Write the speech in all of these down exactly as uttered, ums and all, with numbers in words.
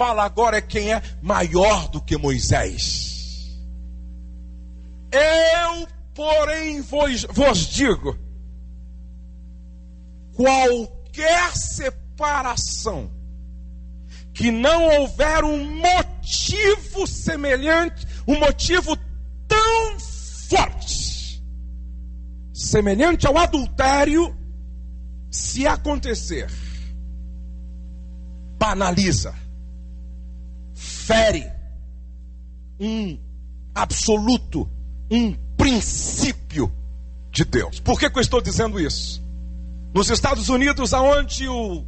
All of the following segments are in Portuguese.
fala agora é quem é maior do que Moisés. Eu, porém, vos, vos digo, qualquer separação que não houver um motivo semelhante, um motivo tão forte, semelhante ao adultério, se acontecer, banaliza, fere um absoluto, um princípio de Deus. Por que que eu estou dizendo isso? Nos Estados Unidos, aonde o,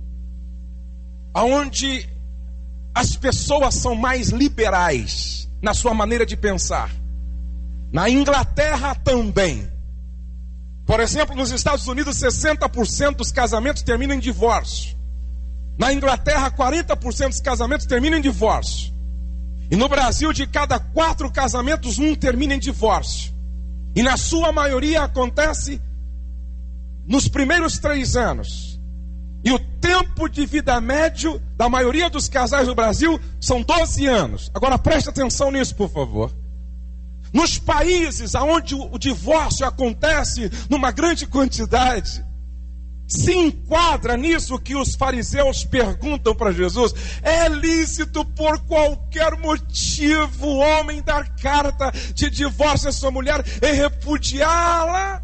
aonde as pessoas são mais liberais na sua maneira de pensar, na Inglaterra também. Por exemplo, nos Estados Unidos, sessenta por cento dos casamentos terminam em divórcio. Na Inglaterra, quarenta por cento dos casamentos terminam em divórcio. E no Brasil, de cada quatro casamentos, um termina em divórcio. E na sua maioria acontece nos primeiros três anos. E o tempo de vida médio da maioria dos casais do Brasil são doze anos. Agora preste atenção nisso, por favor. Nos países onde o divórcio acontece numa grande quantidade, se enquadra nisso que os fariseus perguntam para Jesus: é lícito por qualquer motivo o homem dar carta de divórcio à sua mulher e repudiá-la?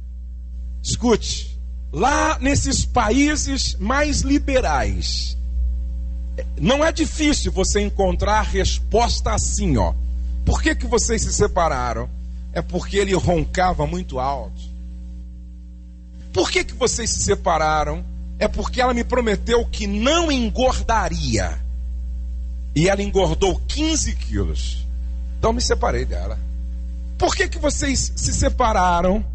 Escute, lá nesses países mais liberais, não é difícil você encontrar resposta assim, ó. Por que que vocês se separaram? É porque ele roncava muito alto. Por que que vocês se separaram? É porque ela me prometeu que não engordaria. E ela engordou quinze quilos. Então me separei dela. Por que que vocês se separaram?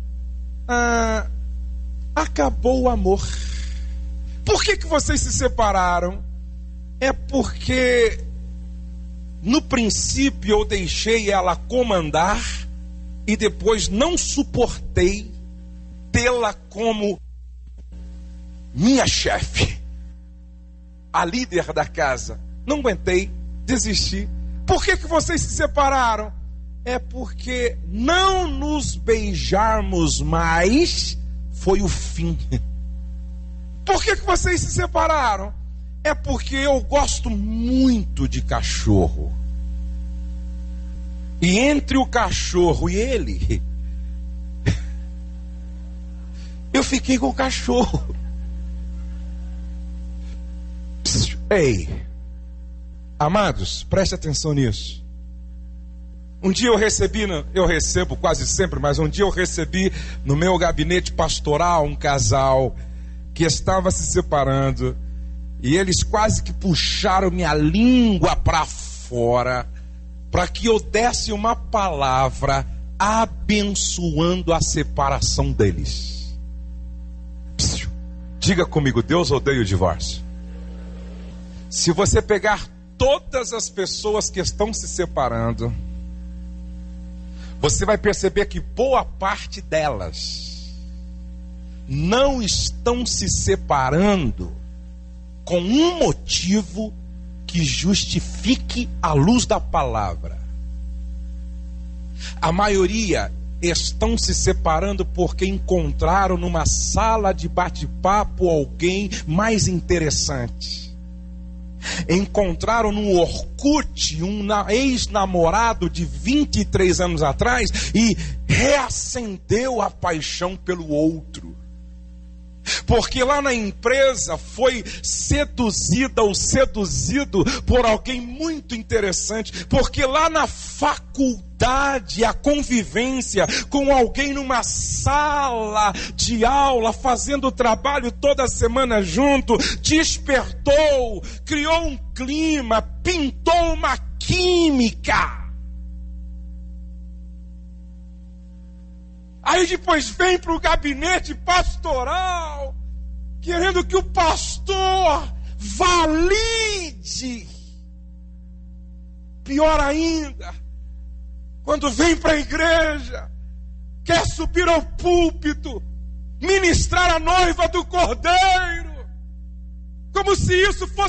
Ah, acabou o amor. Por que que vocês se separaram? É porque no princípio eu deixei ela comandar e depois não suportei tê-la como minha chefe, a líder da casa. Não aguentei, desisti. Por que que vocês se separaram? É porque não nos beijarmos mais foi o fim. Por que que vocês se separaram? É porque eu gosto muito de cachorro. E entre o cachorro e ele, eu fiquei com o cachorro. Ei, amados, preste atenção nisso. Um dia eu recebi, eu recebo quase sempre, mas um dia eu recebi no meu gabinete pastoral um casal que estava se separando. E eles quase que puxaram minha língua para fora para que eu desse uma palavra abençoando a separação deles. Psiu. Diga comigo, Deus odeia o divórcio. Se você pegar todas as pessoas que estão se separando, você vai perceber que boa parte delas não estão se separando com um motivo que justifique a luz da palavra. A maioria estão se separando porque encontraram numa sala de bate-papo alguém mais interessante. Encontraram no Orkut um ex-namorado de vinte e três anos atrás e reacendeu a paixão pelo outro. Porque lá na empresa foi seduzida ou seduzido por alguém muito interessante. Porque lá na faculdade, a convivência com alguém numa sala de aula, fazendo trabalho toda semana junto, despertou, criou um clima, pintou uma química. Aí depois vem para o gabinete pastoral, querendo que o pastor valide. Pior ainda, quando vem para a igreja, quer subir ao púlpito, ministrar a noiva do Cordeiro, como se isso fosse